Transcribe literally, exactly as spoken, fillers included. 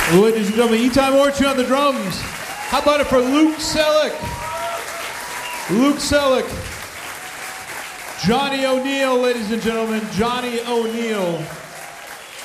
Ladies and gentlemen, E-Time Orchard on the drums. How about it for Luke Selleck? Luke Selleck. Johnny O'Neill, ladies and gentlemen, Johnny O'Neill.